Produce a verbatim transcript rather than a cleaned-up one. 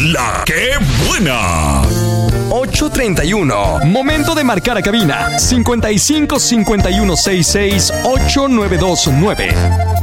¡La que buena! ocho treinta y uno. Momento de marcar a cabina. cincuenta y cinco cincuenta y uno sesenta y seis ocho nueve dos nueve.